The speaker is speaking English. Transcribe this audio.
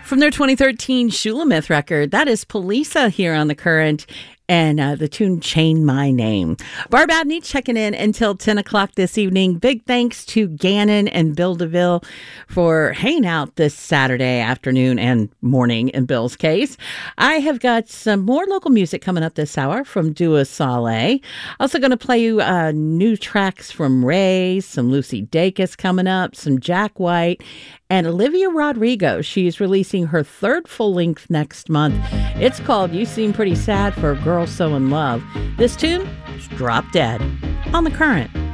From their 2013 Shulamith record, that is Polisa here on The Current, and the tune Chain My Name. Barb Abney checking in until 10 o'clock this evening. Big thanks to Gannon and Bill DeVille for hanging out this Saturday afternoon and morning in Bill's case. I have got some more local music coming up this hour from Dua Saleh. Also going to play you new tracks from Ray, some Lucy Dacus coming up, some Jack White, and Olivia Rodrigo. She's releasing her third full length next month. It's called You Seem Pretty Sad for a Girl So in Love. This tune is Drop Dead on The Current.